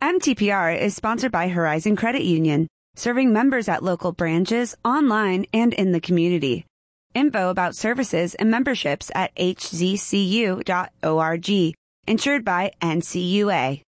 MTPR is sponsored by Horizon Credit Union, serving members at local branches, online, and in the community. Info about services and memberships at hzcu.org. Insured by NCUA.